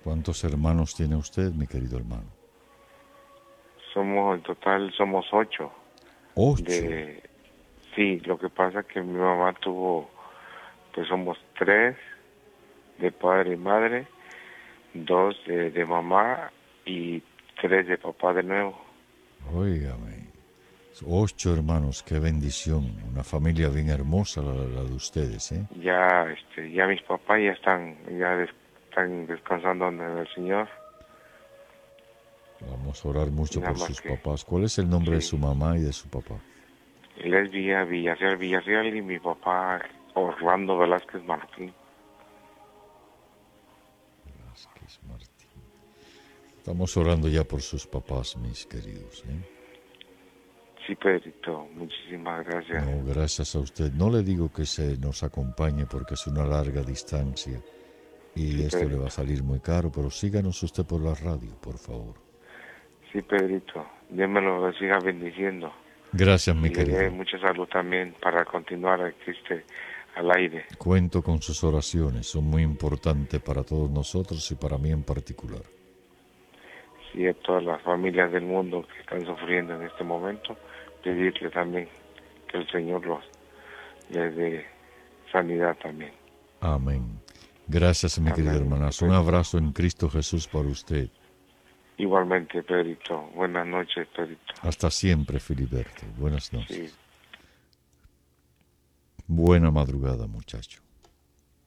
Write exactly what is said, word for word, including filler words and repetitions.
¿Cuántos hermanos tiene usted, mi querido hermano? Somos, en total, somos ocho. Ocho. De, sí, lo que pasa es que mi mamá tuvo, pues somos tres de padre y madre, dos de, de mamá y tres de papá de nuevo. Óigame. Ocho hermanos, qué bendición. Una familia bien hermosa la, la de ustedes, ¿eh? Ya, este, ya mis papás ya están, ya des, están descansando en el Señor. Vamos a orar mucho Nada por más sus que, papás. ¿Cuál es el nombre de sí. su mamá y de su papá? Él es Villa, Villarreal, Villarreal y mi papá Orlando Velázquez Martín. Velázquez Martín. Estamos orando ya por sus papás, mis queridos, ¿eh? Sí, Pedrito, muchísimas gracias. No, gracias a usted. No le digo que se nos acompañe porque es una larga distancia y Sí, esto le va a Pedrito. salir muy caro, pero síganos usted por la radio, por favor. Sí, Pedrito. Dios me lo siga bendiciendo Gracias, mi y le dé querido. mucha salud también para continuar aquí este, al aire. Cuento con sus oraciones, son muy importantes para todos nosotros y para mí en particular. Sí, a todas las familias del mundo que están sufriendo en este momento, pedirle también que el Señor los les dé sanidad también. Amén. Gracias, mi querido Amén, hermanazo. Un Pedrito. abrazo en Cristo Jesús para usted. Igualmente, Pedrito. Buenas noches, Pedrito. Hasta siempre, Filiberto. Buenas Sí. noches. Buena madrugada, muchacho.